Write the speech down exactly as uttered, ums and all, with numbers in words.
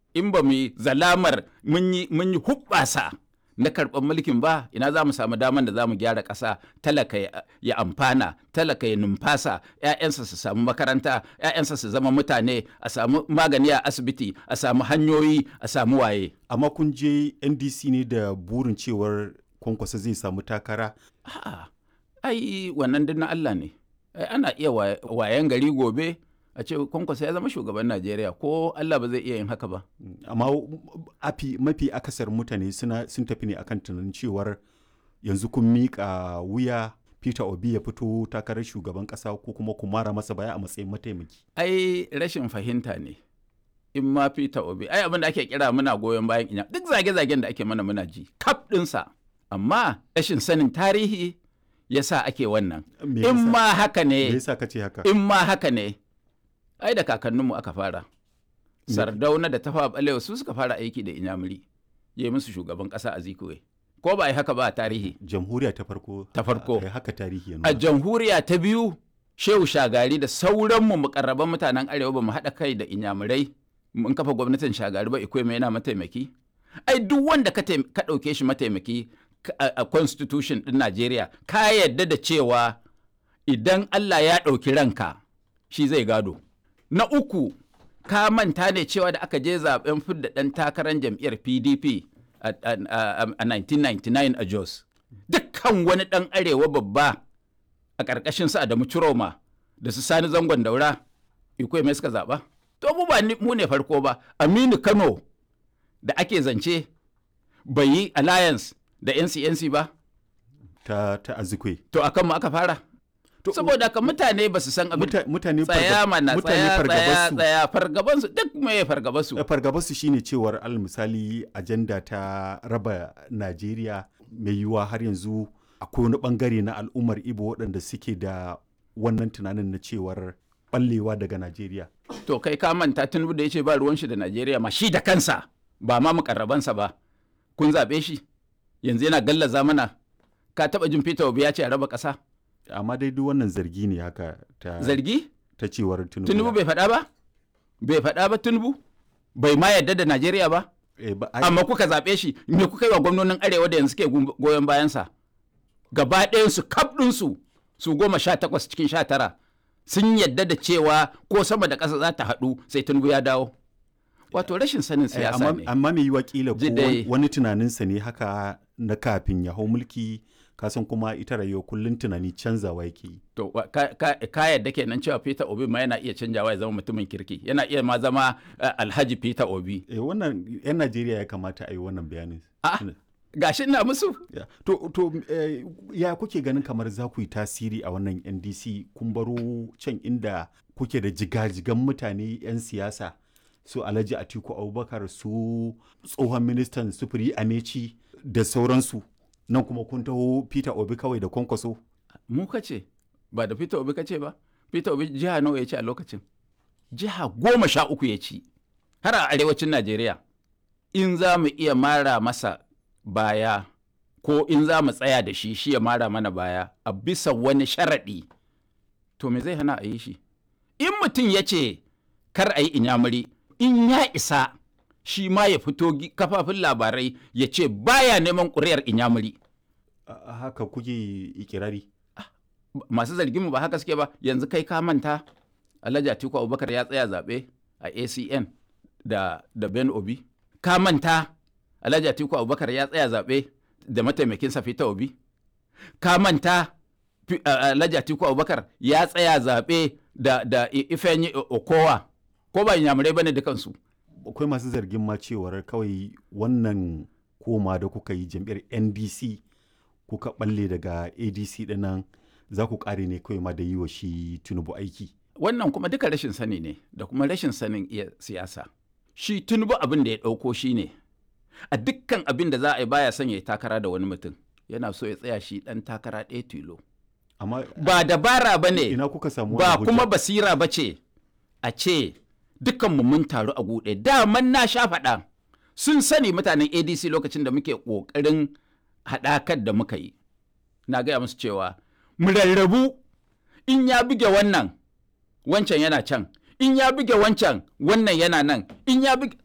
in ba mu yi zalamar mun yi mun yi hubbasa na karɓar mulkin ba, ina za mu samu daman da za mu gyara ƙasa, talaka ya amfana, talaka ya numfasa, 'ya'yansa su samu makaranta, 'ya'yansa su zama mutane, a samu magani a asibiti, a samu hanyoyi, a samu waye. Amma kun je N D C ne da burin cewar Kwankwaso zai samu takara? A'a, ai wannan duk na Allah ne. Ai ana iya wayan gari gobe a ce Kwankwaso ya zama shugaban Najeriya, ko Allah ba zai iya yin haka ba. Amma afi mafi akasar mutane suna sun tafi ne akan tunanin cewar yanzu kun miƙa wuya Peter Obi ya fito takarar shugaban ƙasa ko kuma ku mara masa baya a matsayin mataimaki. Ai rashin fahimta ne. In ma Peter Obi, ai abin da ake kira muna goyon bayan inya, duk zage-zagen da ake mana muna ji, kaf ɗinsa. Amma rashin sanin tarihi ya sa ake wannan. In ma haka ne, Me yasa kace haka? in ma haka ne, ai da kakanninmu aka fara. Sardauna da Tafawa Balewa su suka fara aiki da Inyamuri, ya yi musu shugaban ƙasa a Zikuwe. Ko ba a yi haka ba a tarihi? Jamhuriya ta farko. Ta farko. A haka tarihi yanzu. A jamhuriya ta biyu, Shehu Shagari da sauranmu mukarraban mutanen Arewa ba mu haɗa kai da Inyamurai mun kafa gwamnatin Shagari ba, Ikweme yana mataimaki. Ai duk wanda ka ɗauke shi mataimaki a constitution ɗin Najeriya, ka yarda da cewa idan Allah ya ɗauki ranka shi zai gado. Na uku, ka manta ne cewa da aka je zaben fidda ɗan takarar jam'iyyar P D P a nineteen ninety-nine a Jos. Dukkan wani ɗan arewa babba a ƙarƙashin sa Adamu Ciroma da su Sani Zangon Daura, Ikweme suka zaɓa. To mu ba mu ne farko ba, Aminu Kano da ake zance bai yi alliance da N C N C ba. Ta, ta Azikwe. To akan mu aka fara. Saboda haka mutane ba su san abin mutane tsaya mana tsaya tsaya tsaya fargabansu duk mai fargabansu fargabansu shine cewar al misali ajanda ta raba Najeriya mai yiwuwa har yanzu akwai wani bangare na al'ummar Ibo waɗanda suke da wannan tunanin na cewar ballewa daga Najeriya. To kai ka manta Tinubu da yace ba ruwan shi da Najeriya ma shi da kansa ba ma mukarrabansa ba, kun zabe shi yanzu yana gallaza mana. Ka taba jin Peter Obi ya ce a raba ƙasa? Amma dai duk wannan zargi ne haka ta zargi ta cewar Tinubu. Tinubu bai faɗa ba? Bai faɗa ba Tinubu? Bai ma yarda da Najeriya ba? E, ba ai... Amma kuka zaɓe shi, me kuka yi wa gwamnonin Arewa da yanzu ke goyon bayansa? Gaba ɗayansu, kaf ɗinsu, su goma sha takwas cikin sha tara, sun yarda da cewa ko sama da ƙasa za ta haɗu sai Tinubu ya dawo. Wato rashin sanin siyasa e, ne. Amma mai yiwa kila ko wani tunaninsa ne haka na kafin ya hau mulki. Kasan kuma ita rayuwa kullum tunani canzawa yake. To ka, ka, ka yadda kenan cewa Peter Obi ma yana iya canjawa ya zama mutumin kirki, yana iya ma zama uh, Alhaji Peter Obi. Eh, wannan 'yan Najeriya ya kamata a yi wannan bayanin. Ah, gashi ina musu. Yeah. To, to eh, ya kuke ganin kamar za ku yi tasiri a wannan N D C kun baro can inda kuke da jigajigan mutane 'yan siyasa su Alhaji Atiku Abubakar, su tsohon ministan sufuri Amechi da sauransu. Nan kuma kun taho Peter Obi kawai da Kwankwaso? Mu kace ba da Peter Obi kace ba. Peter Obi jiha nawa ya ci a lokacin? Jiha goma sha uku ya ci, har a arewacin Najeriya. In za mu iya mara masa baya ko in za mu tsaya da shi shi ya mara mana baya a bisa wani sharaɗi, to me zai hana a yi shi? In mutum ya ce kar a yi Inyamuri, in ya isa shi ma ya fito kafafin labarai ya ce baya neman ƙuri'ar Inyamuri. Haka kuke ikirari? Masu zargin mu ba haka suke ba. Yanzu kai ka manta Alhaji Atiku Abubakar ya tsaya zaɓe a A C N da, da Ben Obi. Ka manta Alhaji Atiku Abubakar ya tsaya zaɓe da mataimakinsa Peter Obi. Ka manta Alhaji Atiku Abubakar ya tsaya zaɓe da, da Ifeanyi Okowa. Ko ba Inyamurai bane dukansu. Akwai masu zargin ma cewar kawai wannan koma da kuka yi jam'iyyar N D C kuka balle daga A D C dinnan za ku kare ne kawai ma da yi wa shi Tinubu aiki. Wannan kuma duka rashin sani ne da kuma rashin sanin iya siyasa. Shi Tinubu abin da ya ɗauko shi ne a dukkan abin da za a yi baya son ya yi takara da wani mutum, yana so ya tsaya shi ɗan takara ɗaya tilo. Amma ba dabara ba ne, ina kuka samu ba kuma basira ba ce a ce dukkanmu mun taru a guɗe. Daman na sha faɗa, sun sani mutanen A D C lokacin da muke ƙoƙarin haɗakar da muka yi. Na gaya musu cewa mu rarrabu, in ya buge wannan, wancan yana can, in ya buge wancan, wannan yana nan, in ya buge